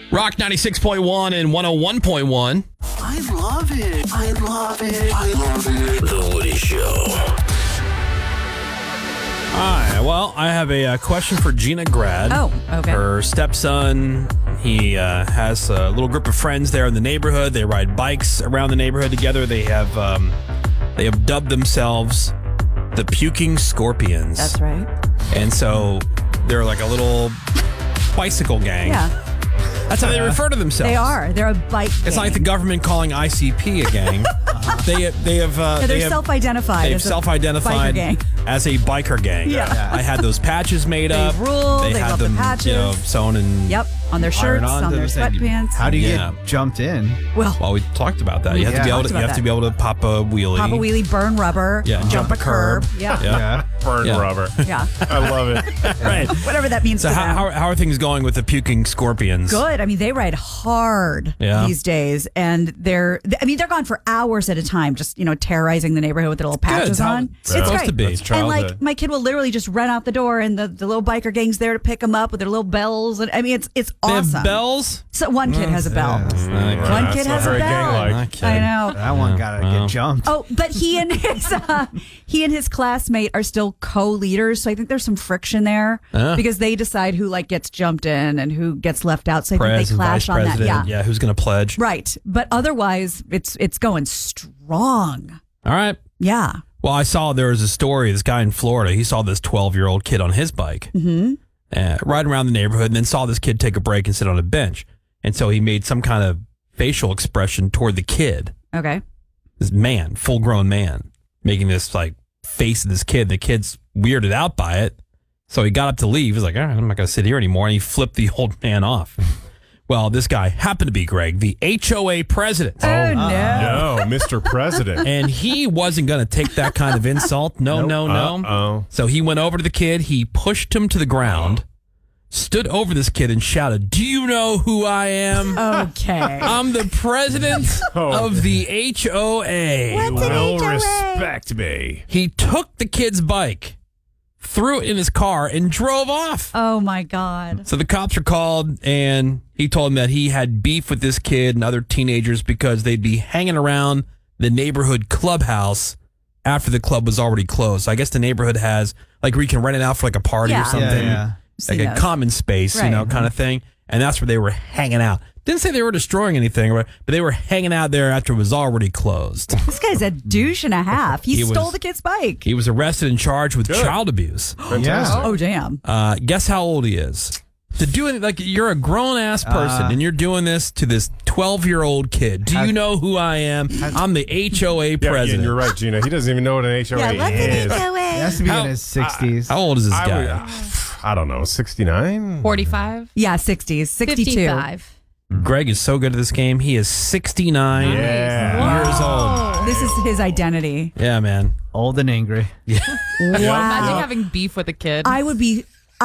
Rock 96.1 and 101.1. I love it. I love it. I love it. The Woody Show. Hi, well, I have a question for Gina Grad. Oh, okay. Her stepson, he has a little group of friends there in the neighborhood. They ride bikes around the neighborhood together. They have dubbed themselves the Puking Scorpions. That's right. And so they're like a little bicycle gang. Yeah, That's how they refer to themselves. they are. They're a bike gang. It's like the government calling ICP a gang. They're self-identified. They've as a self-identified biker gang. as a biker gang. Yeah. I had those patches made up. rule, they had love the them, patches. sewn and Yep, on their shirts, iron on their sweatpants. How do you Yeah. get jumped in? Well, we talked about that. You have to be able to. talked You have about to be able to pop a wheelie. pop a wheelie, burn rubber, Yeah, jump a curb. Yeah, Yeah. Burn Yeah. rubber. yeah. I love it. Right. Whatever that means So to them. how are things going with the Puking Scorpions? Good. I mean, they ride hard Yeah. these days, and they're gone for hours at a time, just terrorizing the neighborhood with their little patches It's how on. it's supposed great. to be. That's And like childhood. my kid will literally just run out the door, and the little biker gang's there to pick them up with their little bells. And I mean, it's They awesome. have bells. So one kid has a bell. One That's kid not has a very bell. gang-like. I know. That one gotta get jumped. Oh, but he and his classmate are still co-leaders, so I think there's some friction there because they decide who gets jumped in and who gets left out. So I think Prez they and clash vice on that. president. Yeah. Who's going to pledge? Right. But otherwise, it's going strong. All right. Yeah. Well, I saw there was a story. This guy in Florida, he saw this 12-year-old kid on his bike riding around the neighborhood, and then saw this kid take a break and sit on a bench. And so he made some kind of facial expression toward the kid. Okay. This man, full-grown man, making this face of this kid. The kid's weirded out by it. So he got up to leave. He's like, all right, I'm not going to sit here anymore. And he flipped the old man off. Well, this guy happened to be, Greg, the HOA president. Oh, no. No, Mr. President. And he wasn't going to take that kind of insult. No. Uh-oh. So he went over to the kid. He pushed him to the ground, stood over this kid and shouted, "Do you know who I am? Okay. I'm the president of the HOA. What's an Well, HOA? respect me. He took the kid's bike, threw it in his car, and drove off. Oh, my God. So the cops were called, and he told them that he had beef with this kid and other teenagers because they'd be hanging around the neighborhood clubhouse after the club was already closed. So I guess the neighborhood has, where you can rent it out for a party Yeah. or something. Yeah. Like Seen a those. common space, Right. kind of thing. And that's where they were hanging out. Didn't say they were destroying anything, but they were hanging out there after it was already closed. This guy's a douche and a half. He He stole was- the kid's bike. He was arrested and charged with child abuse. Fantastic. Oh, damn. Guess how old he is? To do it, you're a grown ass person and you're doing this to this 12-year-old kid. Do you know who I am? I'm the HOA Yeah, president. and you're right, Gina. He doesn't even know what an HOA is. He has to be How- in his 60s. How old is this guy? I don't know, 69? 45? Yeah, 60s, 62. 55. Greg is so good at this game. He is 69 Yeah. years old. This is his identity. Yeah, man. Old and angry. Imagine Wow. having beef with a kid. I would be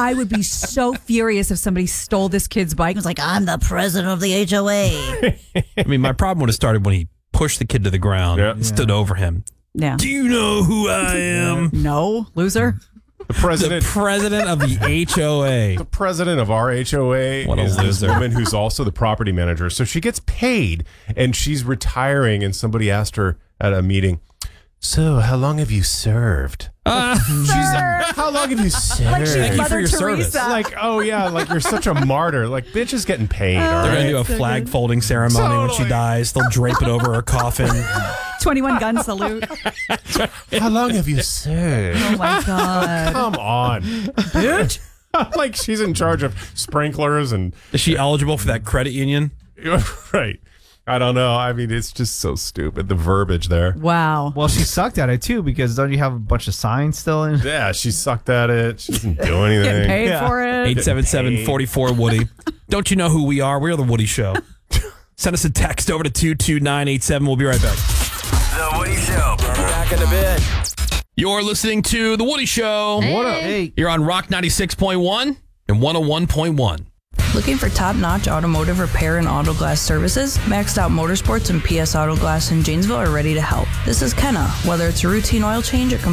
so furious if somebody stole this kid's bike and was like, "I'm the president of the HOA." I mean, my problem would have started when he pushed the kid to the ground Yeah. and stood over him. Yeah. Do you know who I am? No, loser. The The president. president of the HOA. The president of our HOA What a is this loser. woman who's also the property manager. So she gets paid and she's retiring. And somebody asked her at a meeting, "So, how long have you served?" She's like, "How long have you served?" Like she's Thank you for Mother your service. Teresa. Like, oh yeah, like you're such a martyr. Like, bitch is getting paid. All They're going right. to do a flag folding ceremony when she Totally. dies. They'll drape it over her coffin. 21 gun salute. How long have you served? Oh my God. Come on, bitch. Like she's in charge of sprinklers and Is she eligible for that credit union? right. I don't know. I mean, it's just so stupid. The verbiage there. Wow. Well, she sucked at it too because don't you have a bunch of signs still in? Yeah, she sucked at it. She doesn't do anything. Getting paid for it. 877-44-WOODY. Don't you know who we are? We're The Woody Show. Send us a text over to 22987. We'll be right back. The Woody Show. Back in a bit. You're listening to The Woody Show. What up? Hey. You're on Rock 96.1 and 101.1. Looking for top-notch automotive repair and auto glass services? Maxed Out Motorsports and PS Auto Glass in Janesville are ready to help. This is Kenna. Whether it's a routine oil change or